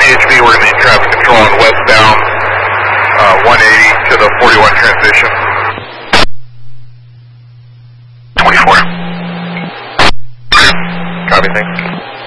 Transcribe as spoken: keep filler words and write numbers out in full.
H B, we're going to need traffic control on westbound uh, one eighty to the forty-one transition. twenty-four. Copy, thanks.